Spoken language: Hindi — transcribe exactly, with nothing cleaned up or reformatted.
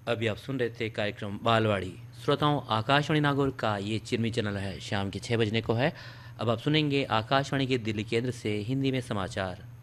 अभी आप सुन रहे थे कार्यक्रम बालवाड़ी। श्रोताओं, आकाशवाणी नागौर का ये चिरमी चैनल है, शाम के छः बजने को है। अब आप सुनेंगे आकाशवाणी के दिल्ली केंद्र से हिंदी में समाचार।